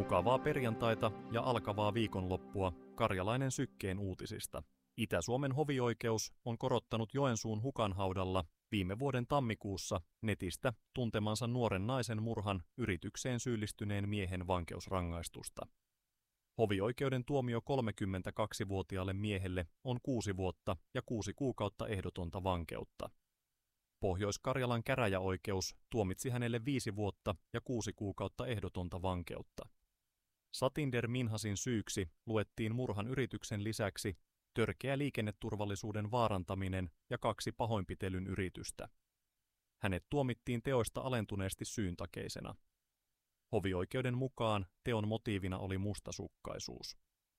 Mukavaa perjantaita ja alkavaa viikonloppua Karjalainen Sykkeen uutisista. Itä-Suomen hovioikeus on korottanut Joensuun Hukanhaudalla viime vuoden tammikuussa netistä tuntemansa nuoren naisen murhan yritykseen syyllistyneen miehen vankeusrangaistusta. Hovioikeuden tuomio 32-vuotiaalle miehelle on 6 vuotta ja 6 kuukautta ehdotonta vankeutta. Pohjois-Karjalan käräjäoikeus tuomitsi hänelle 5 vuotta ja 6 kuukautta ehdotonta vankeutta. Satinder Minhasin syyksi luettiin murhan yrityksen lisäksi törkeä liikenneturvallisuuden vaarantaminen ja 2 pahoinpitelyn yritystä. Hänet tuomittiin teoista alentuneesti syyntakeisena. Hovioikeuden mukaan teon motiivina oli mustasukkaisuus.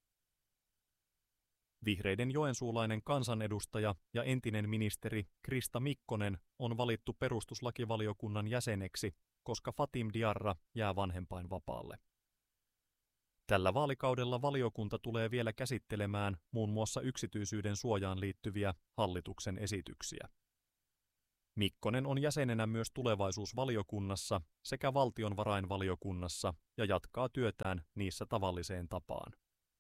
Vihreiden joensuulainen kansanedustaja ja entinen ministeri Krista Mikkonen on valittu perustuslakivaliokunnan jäseneksi, koska Fatim Diarra jää vanhempainvapaalle. Tällä vaalikaudella valiokunta tulee vielä käsittelemään muun muassa yksityisyyden suojaan liittyviä hallituksen esityksiä. Mikkonen on jäsenenä myös tulevaisuusvaliokunnassa sekä valtionvarainvaliokunnassa ja jatkaa työtään niissä tavalliseen tapaan.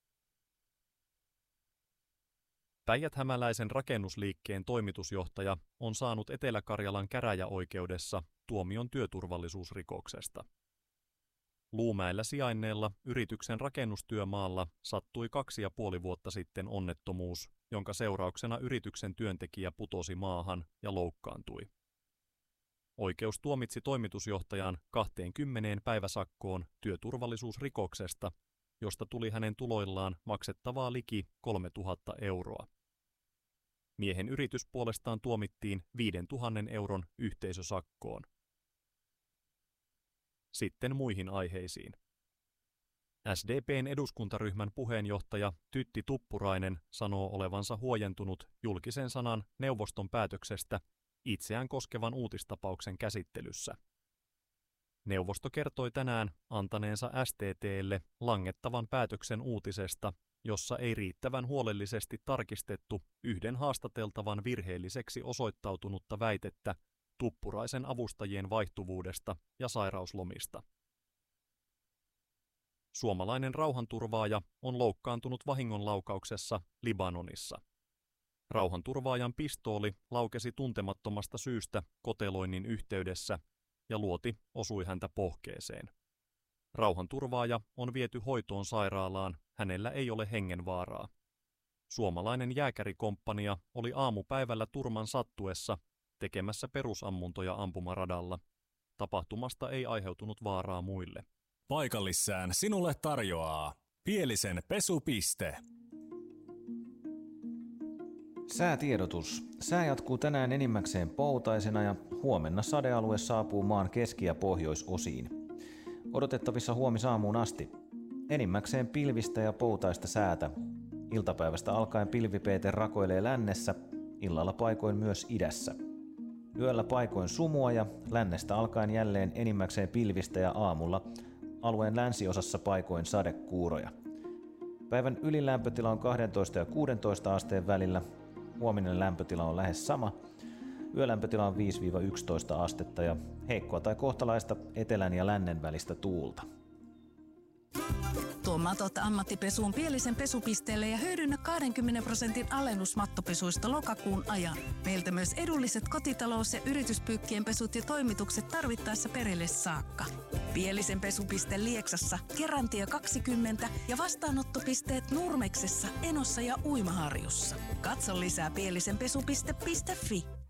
Päijät-hämäläisen rakennusliikkeen toimitusjohtaja on saanut Etelä-Karjalan käräjäoikeudessa tuomion työturvallisuusrikoksesta. Luumäellä sijainneella yrityksen rakennustyömaalla sattui 2,5 vuotta sitten onnettomuus, jonka seurauksena yrityksen työntekijä putosi maahan ja loukkaantui. Oikeus tuomitsi toimitusjohtajan 20 päiväsakkoon työturvallisuusrikoksesta, josta tuli hänen tuloillaan maksettavaa liki 3 000 euroa. Miehen yritys puolestaan tuomittiin 5 000 euron yhteisösakkoon. Sitten muihin aiheisiin. SDP:n eduskuntaryhmän puheenjohtaja Tytti Tuppurainen sanoo olevansa huojentunut julkisen sanan neuvoston päätöksestä itseään koskevan uutistapauksen käsittelyssä. Neuvosto kertoi tänään antaneensa STT:lle langettavan päätöksen uutisesta, jossa ei riittävän huolellisesti tarkistettu yhden haastateltavan virheelliseksi osoittautunutta väitettä Tuppuraisen avustajien vaihtuvuudesta ja sairauslomista. Suomalainen rauhanturvaaja on loukkaantunut vahingonlaukauksessa Libanonissa. Rauhanturvaajan pistooli laukesi tuntemattomasta syystä koteloinnin yhteydessä ja luoti osui häntä pohkeeseen. Rauhanturvaaja on viety hoitoon sairaalaan, hänellä ei ole hengenvaaraa. Suomalainen jääkärikomppania oli aamupäivällä turman sattuessa tekemässä perusammuntoja ampumaradalla. Tapahtumasta ei aiheutunut vaaraa muille. Paikallissään sinulle tarjoaa Pielisen pesupiste. Säätiedotus. Sää jatkuu tänään enimmäkseen poutaisena ja huomenna sadealue saapuu maan keski- ja pohjoisosiin. Odotettavissa huomisaamuun asti. Enimmäkseen pilvistä ja poutaista säätä. Iltapäivästä alkaen pilvipeite rakoilee lännessä, illalla paikoin myös idässä. Yöllä paikoin sumua ja lännestä alkaen jälleen enimmäkseen pilvistä ja aamulla alueen länsiosassa paikoin sadekuuroja. Päivän ylilämpötila on 12 ja 16 asteen välillä. Huominen lämpötila on lähes sama. Yölämpötila on 5-11 astetta ja heikkoa tai kohtalaista etelän ja lännen välistä tuulta. Tuo matot ammattipesuun Pielisen pesupisteelle ja hyödynnä 20% alennus mattopesuista lokakuun ajan. Meiltä myös edulliset kotitalous- ja yrityspyykkien pesut ja toimitukset tarvittaessa perille saakka. Pielisen pesupiste Lieksassa, Kerantie 20 ja vastaanottopisteet Nurmeksessa, Enossa ja Uimaharjussa. Katso lisää pielisenpesupiste.fi.